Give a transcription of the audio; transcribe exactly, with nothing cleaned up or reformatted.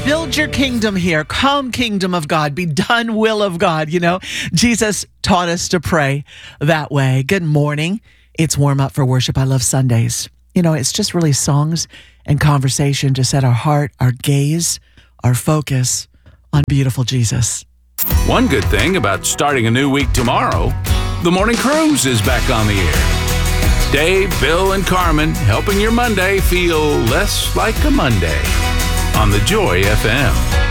build your kingdom here. Come, kingdom of God. Be done, will of God. You know, Jesus taught us to pray that way. Good morning. It's Warm Up for Worship. I love Sundays. You know, it's just really songs and conversation to set our heart, our gaze, our focus on beautiful Jesus. One good thing about starting a new week tomorrow, the Morning Cruise is back on the air. Dave, Bill, and Carmen helping your Monday feel less like a Monday on the Joy F M.